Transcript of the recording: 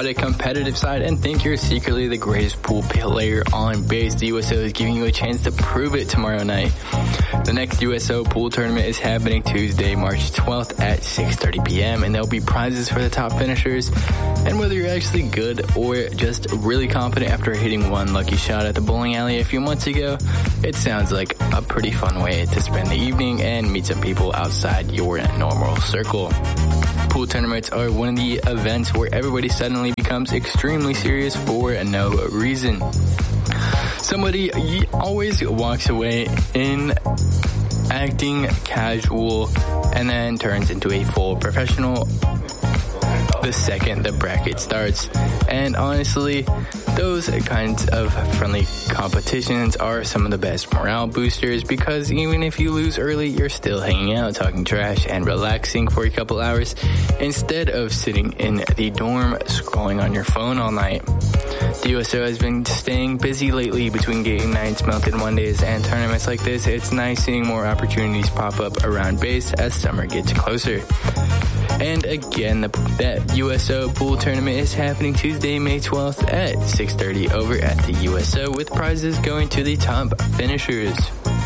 got a competitive side and think you're secretly the greatest pool player on base, the USO is giving you a chance to prove it tomorrow night. The next USO pool tournament is happening Tuesday, March 12th at 6:30 p.m. and there'll be prizes for the top finishers. And whether you're actually good or just really confident after hitting one lucky shot at the bowling alley a few months ago, it sounds like a pretty fun way to spend the evening and meet some people outside your normal circle. Pool tournaments are one of the events where everybody suddenly becomes extremely serious for no reason. Somebody always walks away in acting casual and then turns into a full professional the second the bracket starts. And honestly, those kinds of friendly competitions are some of the best morale boosters, because even if you lose early, you're still hanging out, talking trash, and relaxing for a couple hours instead of sitting in the dorm scrolling on your phone all night. The USO has been staying busy lately between game nights, melted Mondays, and tournaments like this. It's nice seeing more opportunities pop up around base as summer gets closer. And again, that USO pool tournament is happening Tuesday, May 12th at 6:30 over at the USO, with prizes going to the top finishers.